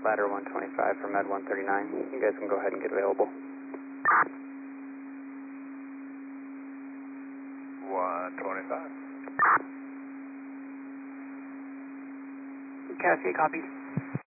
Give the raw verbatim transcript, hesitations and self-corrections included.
ladder one twenty-five for Med one thirty-nine. You guys can go ahead and get available. one twenty-five. Cascade copies.